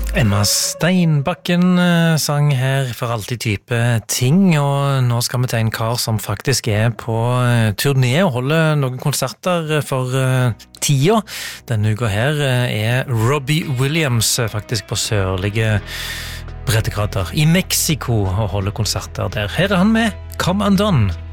Emma Steinbakken sang her for alltid type ting, og nå skal vi til en kar som faktisk på turné og holder noen konserter for tida. Denne uka her Robbie Williams faktisk på sørlige breddegrader i Mexico og holder konserter der. Her han med Come Undone.